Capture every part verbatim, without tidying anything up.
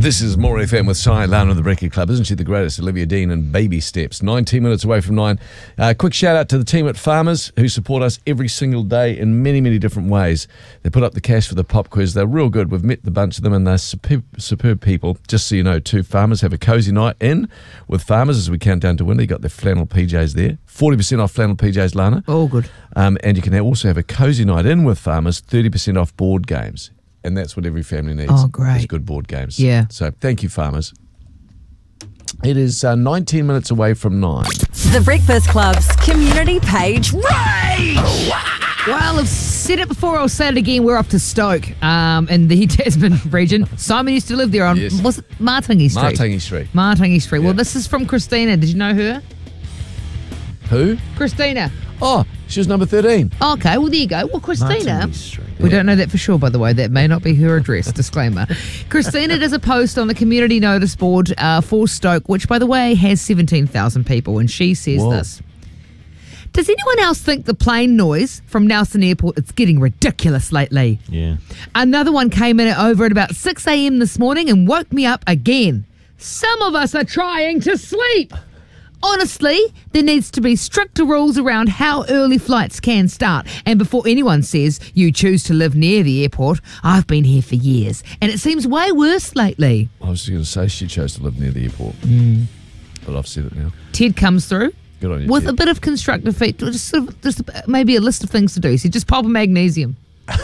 This is More F M with Cy Lana of the Breakfast Club. Isn't she the greatest? Olivia Dean and Baby Steps. nineteen minutes away from nine. Uh, quick shout out to the team at Farmers who support us every single day in many, many different ways. They put up the cash for the pop quiz. They're real good. We've met the bunch of them and they're superb, superb people. Just so you know, too, Farmers have a cosy night in with Farmers as we count down to winter. You got their flannel P Js there. forty percent off flannel P Js, Lana. All good. Um, and you can also have a cosy night in with Farmers, thirty percent off board games. And that's what every family needs. Oh, great. Is good board games. Yeah. So thank you, Farmers. It is uh, nineteen minutes away from nine. The Breakfast Club's community page rage! Well, I've said it before, I'll say it again. We're off to Stoke um, in the Tasman region. Simon used to live there on, Yes. was it Martingi Street? Martingi Street. Martingi Street. Yeah. Well, this is from Christina. Did you know her? Who? Christina. Oh, she was number thirteen. Okay, well, there you go. Well, Christina, Martingi Street. we don't know that for sure, by the way. That may not be her address, disclaimer. Christina does a post on the community notice board uh, for Stoke, which, by the way, has seventeen thousand people, and she says Whoa. this. Does anyone else think the plane noise from Nelson Airport is getting ridiculous lately? Yeah. Another one came in at over at about six a.m. this morning and woke me up again. Some of us are trying to sleep. Honestly, there needs to be stricter rules around how early flights can start. And before anyone says you choose to live near the airport, I've been here for years and it seems way worse lately. I was going to say she chose to live near the airport. Mm. But I've said it now. Ted comes through Good on you, with Ted. a bit of constructive feedback, just sort of, just maybe a list of things to do. So just pop a magnesium.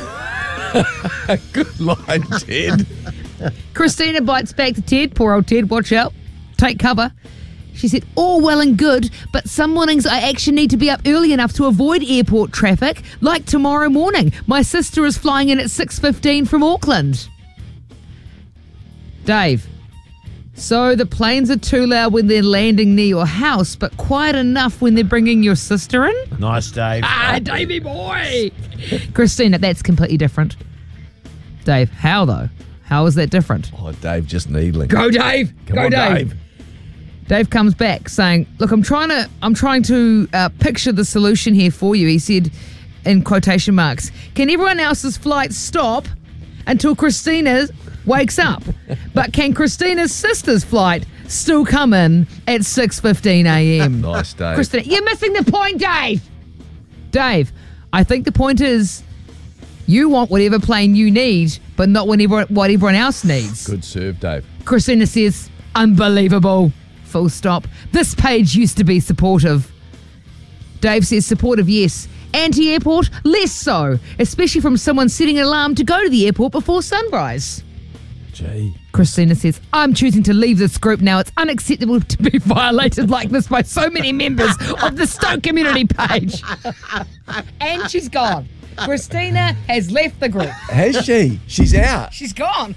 Good line, Ted. Christina bites back to Ted. Poor old Ted, watch out. Take cover. She said, all well and good, but some mornings I actually need to be up early enough to avoid airport traffic, like tomorrow morning. My sister is flying in at six fifteen from Auckland. Dave, so the planes are too loud when they're landing near your house, but quiet enough when they're bringing your sister in? Nice, Dave. Ah, Davey boy! Christina, that's completely different. Dave, how though? How is that different? Oh, Dave just needling. Go, Dave! Come Go, on, Dave! Dave. Dave comes back saying, look, I'm trying to I'm trying to uh, picture the solution here for you. He said, in quotation marks, can everyone else's flight stop until Christina wakes up? But can Christina's sister's flight still come in at six fifteen a.m.? Nice, Dave. Christina, you're missing the point, Dave. Dave, I think the point is you want whatever plane you need, but not whenever, what everyone else needs. Good serve, Dave. Christina says, unbelievable. Full stop. This page used to be supportive. Dave says supportive, yes. Anti-airport, less so. Especially from someone setting an alarm to go to the airport before sunrise. Gee. Christina says, I'm choosing to leave this group now. It's unacceptable to be violated like this by so many members of the Stoke community page. And she's gone. Christina has left the group. Has she? She's out. She's gone.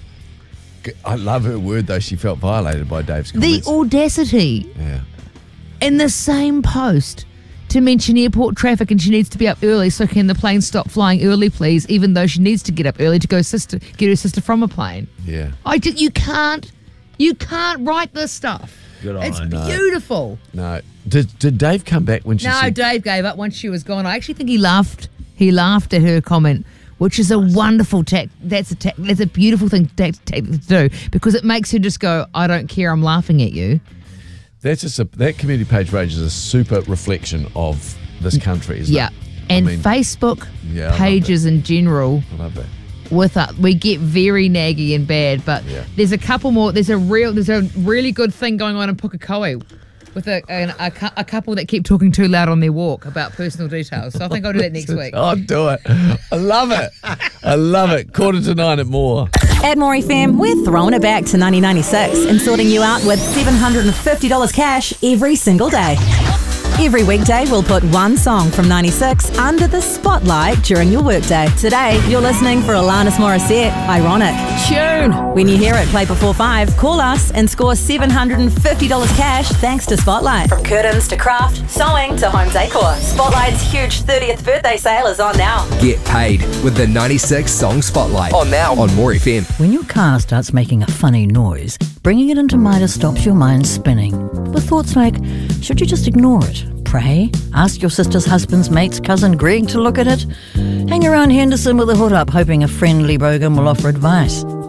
I love her word, though. She felt violated by Dave's The comments. audacity yeah. in the same post to mention airport traffic and she needs to be up early, so can the plane stop flying early, please, even though she needs to get up early to go sister get her sister from a plane. Yeah. I just, you can't, you can't write this stuff. Good on It's her. No. beautiful. No. Did, did Dave come back when she No, said... Dave gave up once she was gone. I actually think he laughed. He laughed at her comment, which is a wonderful tact. That's a tact, that's a beautiful thing to, to do because it makes her just go, I don't care, I'm laughing at you. That's just a, that community page rage is a super reflection of this country, isn't Yeah. it? And I mean, Facebook yeah, I love pages in general, I love that. with us, we get very naggy and bad. But Yeah. there's a couple more. There's a real. There's a really good thing going on in Pukekohe with a, a, a, cou- a couple that keep talking too loud on their walk about personal details. So I think I'll do that next week. I'll do it. I love it. I love it. Quarter to nine at More. At More F M, we're throwing it back to nineteen ninety-six and sorting you out with seven hundred fifty dollars cash every single day. Every weekday, we'll put one song from ninety-six under the spotlight during your workday. Today, you're listening for Alanis Morissette, Ironic. Tune! When you hear it play before five, call us and score seven hundred fifty dollars cash thanks to Spotlight. From curtains to craft, sewing to home decor, Spotlight's huge thirtieth birthday sale is on now. Get paid with the ninety-six Song Spotlight. On now on More F M. When your car starts making a funny noise, bringing it into Mitre stops your mind spinning. With thoughts like, should you just ignore it? Pray? Ask your sister's husband's mate's cousin Greg to look at it? Hang around Henderson with a hood up hoping a friendly bogan will offer advice?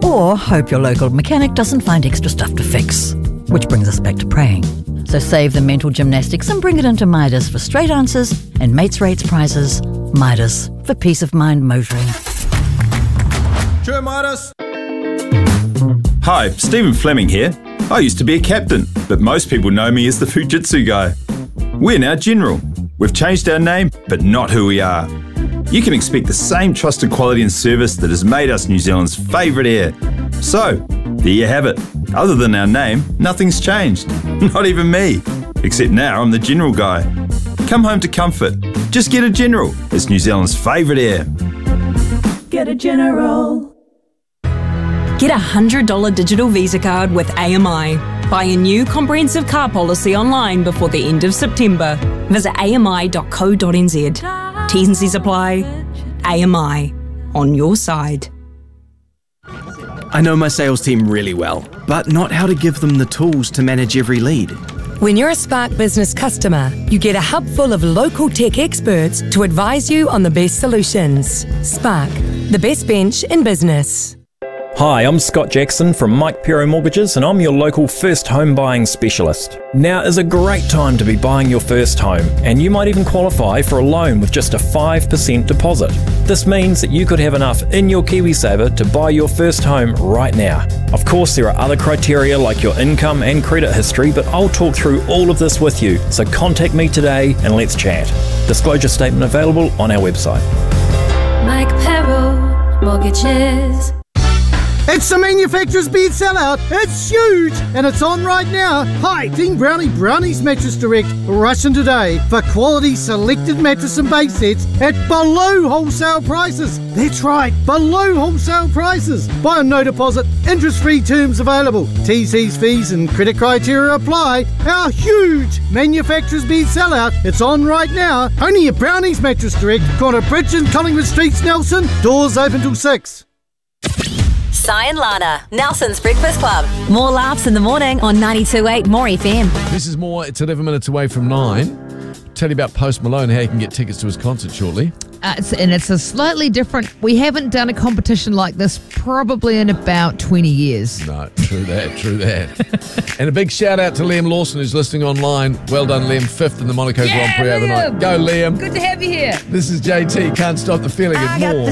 Or hope your local mechanic doesn't find extra stuff to fix. Which brings us back to praying. So save the mental gymnastics and bring it into Midas for straight answers and mates rates prizes. Midas, for peace of mind motoring. Sure, Midas. Hi, Stephen Fleming here. I used to be a captain, but most people know me as the Fujitsu guy. We're now General. We've changed our name, but not who we are. You can expect the same trusted quality and service that has made us New Zealand's favourite air. So, there you have it. Other than our name, nothing's changed. Not even me. Except now I'm the General guy. Come home to comfort. Just get a General. It's New Zealand's favourite air. Get a General. Get a one hundred dollars digital Visa card with A M I. Buy a new comprehensive car policy online before the end of September. Visit a m i dot co dot n z. T's and C's apply. A M I. On your side. I know my sales team really well, but not how to give them the tools to manage every lead. When you're a Spark Business customer, you get a hub full of local tech experts to advise you on the best solutions. Spark, the best bench in business. Hi, I'm Scott Jackson from Mike Pero Mortgages and I'm your local first home buying specialist. Now is a great time to be buying your first home and you might even qualify for a loan with just a five percent deposit. This means that you could have enough in your KiwiSaver to buy your first home right now. Of course, there are other criteria like your income and credit history, but I'll talk through all of this with you, so contact me today and let's chat. Disclosure statement available on our website. Mike Pero Mortgages. It's the manufacturer's bed sellout. It's huge and it's on right now. Hi, Team Brownie Brownies Mattress Direct. Rush in today for quality selected mattress and base sets at below wholesale prices. That's right, below wholesale prices. Buy on no deposit, interest-free terms available. T Cs, fees and credit criteria apply. Our huge manufacturer's bed sellout. It's on right now. Only at Brownies Mattress Direct. Corner Bridge and Collingwood Streets, Nelson. Doors open till six. Si and Lana, Nelson's Breakfast Club. More laughs in the morning on ninety-two point eight More F M. This is more. It's eleven minutes away from nine. Tell you about Post Malone, how you can get tickets to his concert shortly. Uh, it's, and it's a slightly different. We haven't done a competition like this probably in about twenty years. No, true that, true that. And a big shout out to Liam Lawson who's listening online. Well done, Liam. Fifth in the Monaco Yeah, Grand Prix Liam. overnight. Go, Liam. Good to have you here. This is J T. Can't stop the feeling I and got more. the